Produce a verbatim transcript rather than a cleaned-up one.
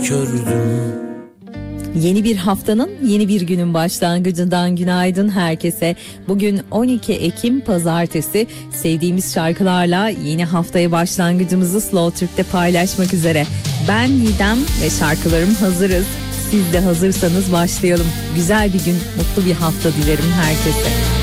kördüm. Yeni bir haftanın, yeni bir günün başlangıcından günaydın herkese. Bugün on iki Ekim Pazartesi. Sevdiğimiz şarkılarla yeni haftaya başlangıcımızı Slow Türk'te paylaşmak üzere. Ben Didem ve şarkılarım hazırız. Siz de hazırsanız başlayalım. Güzel bir gün, mutlu bir hafta dilerim herkese.